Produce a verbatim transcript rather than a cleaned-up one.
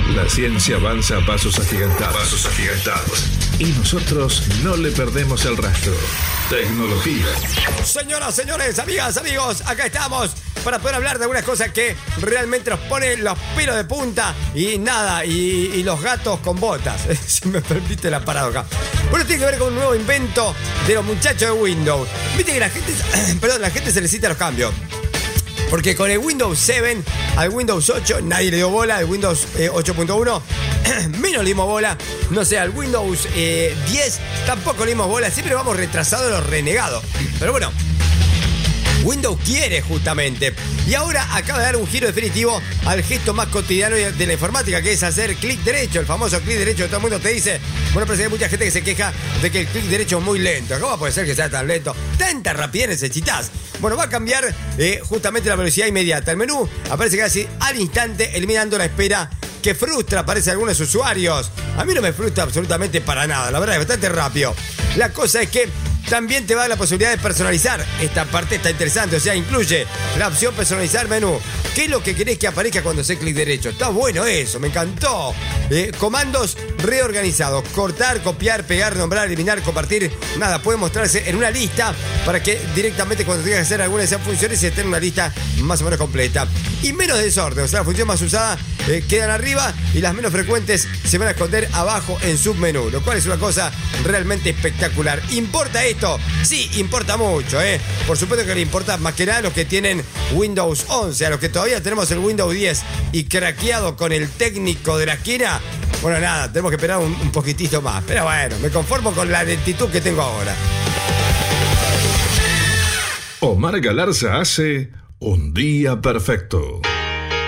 La ciencia avanza a pasos agigantados. Pasos agigantados. Y nosotros no le perdemos el rastro. Tecnología. Señoras, señores, amigas, amigos, acá estamos para poder hablar de algunas cosas que realmente nos ponen los pelos de punta y nada, y, y los gatos con botas, si me permite la paradoja. Bueno, tiene que ver con un nuevo invento de los muchachos de Windows. Viste que la gente, perdón, la gente se necesita los cambios. Porque con el Windows siete al Windows ocho nadie le dio bola, al Windows eh, ocho punto uno menos le dimos bola, no sé, al Windows eh, diez tampoco le dimos bola, siempre vamos retrasados los renegados. Pero bueno, Windows quiere justamente. Y ahora acaba de dar un giro definitivo al gesto más cotidiano de la informática, que es hacer clic derecho, el famoso clic derecho que todo el mundo te dice. Bueno, pero hay mucha gente que se queja de que el clic derecho es muy lento. ¿Cómo puede ser que sea tan lento? Tanta rapidez necesitas. Bueno, va a cambiar eh, justamente la velocidad inmediata. El menú aparece casi al instante, eliminando la espera que frustra, parece, a algunos usuarios. A mí no me frustra absolutamente para nada, la verdad es bastante rápido. La cosa es que también te va a dar la posibilidad de personalizar. Esta parte está interesante, o sea, incluye la opción personalizar menú. ¿Qué es lo que querés que aparezca cuando haces clic derecho? Está bueno eso, me encantó. Eh, comandos reorganizados. Cortar, copiar, pegar, nombrar, eliminar, compartir. Nada, puede mostrarse en una lista para que directamente cuando tengas que hacer alguna de esas funciones esté en una lista más o menos completa. Y menos desorden, o sea, la función más usada eh, quedan arriba y las menos frecuentes se van a esconder abajo en submenú, lo cual es una cosa realmente espectacular. ¿Importa esto? Sí, importa mucho, ¿eh? Por supuesto que le importa más que nada a los que tienen Windows once, a los que todavía tenemos el Windows diez y craqueado con el técnico de la esquina. Bueno, nada, tenemos que esperar un, un poquitito más. Pero bueno, me conformo con la lentitud que tengo ahora. Omar Galarza hace Un Día Perfecto.